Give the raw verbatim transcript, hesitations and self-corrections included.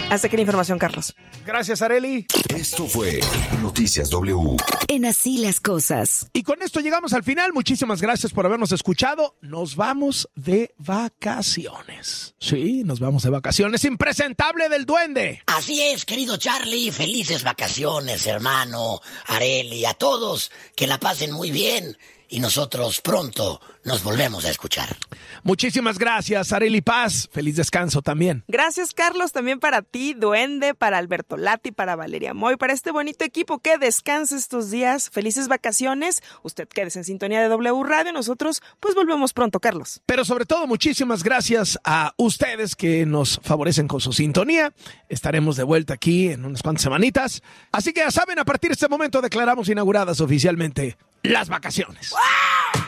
Hasta aquí la información, Carlos. Gracias, Arely. Esto fue Noticias W. En Así las Cosas. Y con esto llegamos al final. Muchísimas gracias por habernos escuchado. Nos vamos de vacaciones. Sí, nos vamos de vacaciones. Impresentable del duende. Así es, querido Charlie. Felices vacaciones, hermano, Arely, a todos. Que la pasen muy bien. Y nosotros pronto nos volvemos a escuchar. Muchísimas gracias, Arely Paz. Feliz descanso también. Gracias, Carlos, también para ti, Duende, para Alberto Lati, para Valeria Moy, para este bonito equipo que descanse estos días. Felices vacaciones. Usted quédese en sintonía de W Radio. Nosotros pues volvemos pronto, Carlos. Pero sobre todo, muchísimas gracias a ustedes que nos favorecen con su sintonía. Estaremos de vuelta aquí en unas cuantas semanitas. Así que ya saben, a partir de este momento declaramos inauguradas oficialmente las vacaciones. ¡Wow!